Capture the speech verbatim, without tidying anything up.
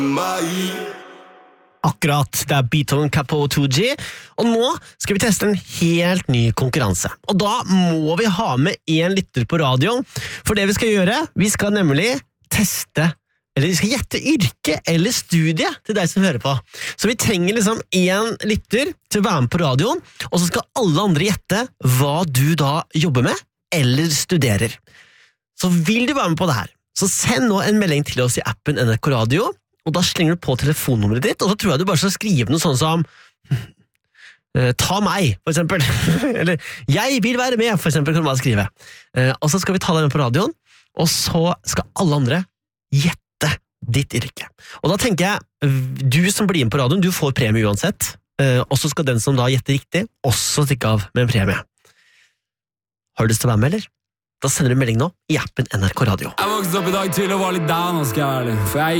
Akkurat, det er Beethoven Capo to G, og nå skal vi teste en helt ny konkurranse. Og da må vi ha med en lytter på radio, for det vi skal gjøre, vi skal nemlig teste, eller vi skal gjette yrke eller studie til deg som hører på. Så vi trenger liksom en lytter til å være med på radioen, og så skal alle andre gjette hva du da jobber med eller studerer. Så vil du være med på det her, så send nå en melding til oss i appen N R K Radio, og da slenger du på telefonnummeret ditt, og så tror jeg du bare skal skrive noe sånn som ta meg, for eksempel. Eller jeg vil være med, for eksempel, kan du bare skrive. Og så skal vi ta deg med på radioen, og så skal alle andre gjette ditt yrke. Og da tenker jeg, du som blir med på radioen, du får premie uansett, og så skal den som da gjetter riktig, også stikke av med en premie. Har du lyst til å være med, eller? Da sender du melding nå i appen N R K Radio. Jeg vokste opp i dag til og var litt down, skal jeg være ærlig. For jeg